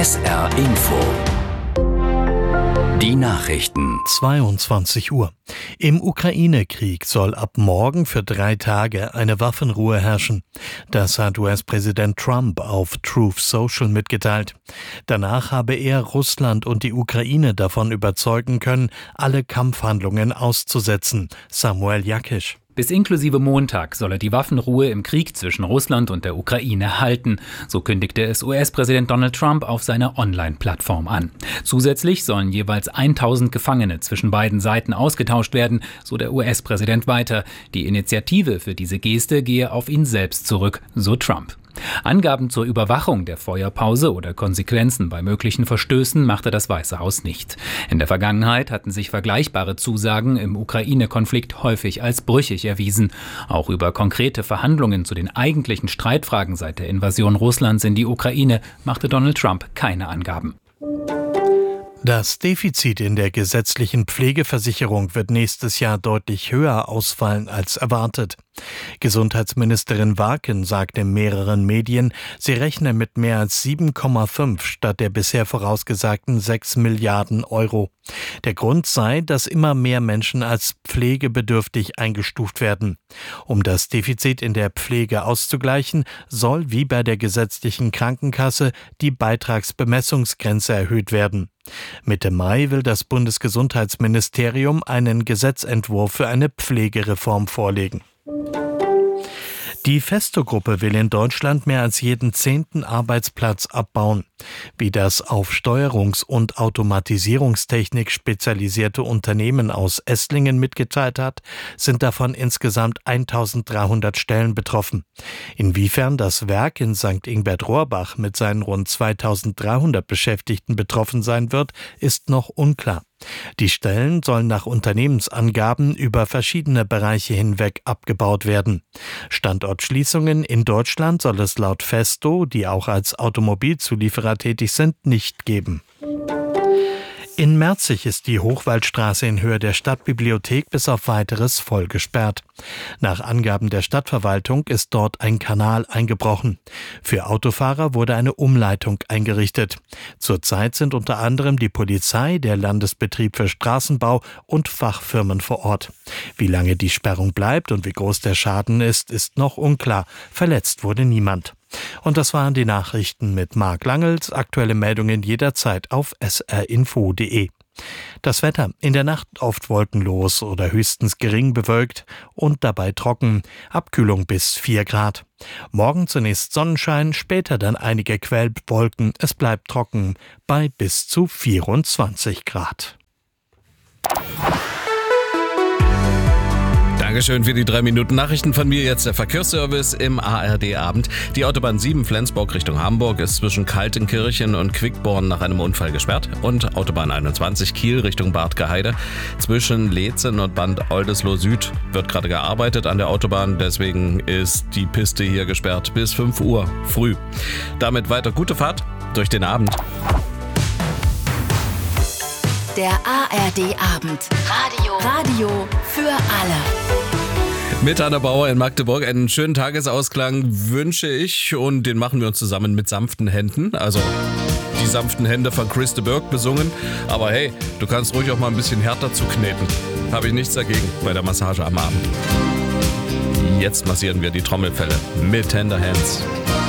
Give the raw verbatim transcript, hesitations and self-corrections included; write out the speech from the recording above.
S R Info. Die Nachrichten. zweiundzwanzig Uhr. Im Ukraine-Krieg soll ab morgen für drei Tage eine Waffenruhe herrschen. Das hat U S-Präsident Trump auf Truth Social mitgeteilt. Danach habe er Russland und die Ukraine davon überzeugen können, alle Kampfhandlungen auszusetzen. Samuel Jakisch. Bis inklusive Montag soll er die Waffenruhe im Krieg zwischen Russland und der Ukraine halten. So kündigte es U S-Präsident Donald Trump auf seiner Online-Plattform an. Zusätzlich sollen jeweils tausend Gefangene zwischen beiden Seiten ausgetauscht werden, so der U S-Präsident weiter. Die Initiative für diese Geste gehe auf ihn selbst zurück, so Trump. Angaben zur Überwachung der Feuerpause oder Konsequenzen bei möglichen Verstößen machte das Weiße Haus nicht. In der Vergangenheit hatten sich vergleichbare Zusagen im Ukraine-Konflikt häufig als brüchig erwiesen. Auch über konkrete Verhandlungen zu den eigentlichen Streitfragen seit der Invasion Russlands in die Ukraine machte Donald Trump keine Angaben. Das Defizit in der gesetzlichen Pflegeversicherung wird nächstes Jahr deutlich höher ausfallen als erwartet. Gesundheitsministerin Warken sagte in mehreren Medien, sie rechne mit mehr als sieben Komma fünf statt der bisher vorausgesagten sechs Milliarden Euro. Der Grund sei, dass immer mehr Menschen als pflegebedürftig eingestuft werden. Um das Defizit in der Pflege auszugleichen, soll wie bei der gesetzlichen Krankenkasse die Beitragsbemessungsgrenze erhöht werden. Mitte Mai will das Bundesgesundheitsministerium einen Gesetzentwurf für eine Pflegereform vorlegen. Die Festo-Gruppe will in Deutschland mehr als jeden zehnten Arbeitsplatz abbauen. Wie das auf Steuerungs- und Automatisierungstechnik spezialisierte Unternehmen aus Esslingen mitgeteilt hat, sind davon insgesamt eintausenddreihundert Stellen betroffen. Inwiefern das Werk in Sankt Ingbert-Rohrbach mit seinen rund zweitausenddreihundert Beschäftigten betroffen sein wird, ist noch unklar. Die Stellen sollen nach Unternehmensangaben über verschiedene Bereiche hinweg abgebaut werden. Standortschließungen in Deutschland soll es laut Festo, die auch als Automobilzulieferer tätig sind, nicht geben. In Merzig ist die Hochwaldstraße in Höhe der Stadtbibliothek bis auf Weiteres voll gesperrt. Nach Angaben der Stadtverwaltung ist dort ein Kanal eingebrochen. Für Autofahrer wurde eine Umleitung eingerichtet. Zurzeit sind unter anderem die Polizei, der Landesbetrieb für Straßenbau und Fachfirmen vor Ort. Wie lange die Sperrung bleibt und wie groß der Schaden ist, ist noch unklar. Verletzt wurde niemand. Und das waren die Nachrichten mit Marc Langels. Aktuelle Meldungen jederzeit auf s r info punkt d e. Das Wetter: in der Nacht oft wolkenlos oder höchstens gering bewölkt und dabei trocken. Abkühlung bis vier Grad. Morgen zunächst Sonnenschein, später dann einige Quellwolken. Es bleibt trocken bei bis zu vierundzwanzig Grad. Dankeschön für die drei Minuten Nachrichten von mir. Jetzt der Verkehrsservice im A R D-Abend. Die Autobahn sieben Flensburg Richtung Hamburg ist zwischen Kaltenkirchen und Quickborn nach einem Unfall gesperrt. Und Autobahn einundzwanzig Kiel Richtung Bad Gaheide. Zwischen Leetzen und Bad Oldesloe Süd wird gerade gearbeitet an der Autobahn. Deswegen ist die Piste hier gesperrt bis fünf Uhr früh. Damit weiter gute Fahrt durch den Abend. Der A R D-Abend. Radio. Radio für alle. Mit Anna Bauer in Magdeburg einen schönen Tagesausklang wünsche ich und den machen wir uns zusammen mit sanften Händen. Also die sanften Hände von Chris de Burgh besungen. Aber hey, du kannst ruhig auch mal ein bisschen härter zukneten. Habe ich nichts dagegen bei der Massage am Abend. Jetzt massieren wir die Trommelfelle mit Tender Hands.